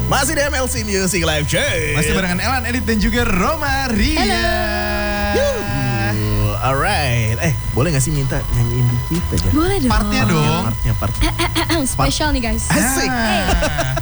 Masih di MLC Music Live Show. Masih barengan Elan, Edit dan juga Roma Ria. Alright. Boleh gak sih minta nyanyiin dikit aja? Boleh dong. Partnya dong. Partnya. Spesial nih guys. Asik.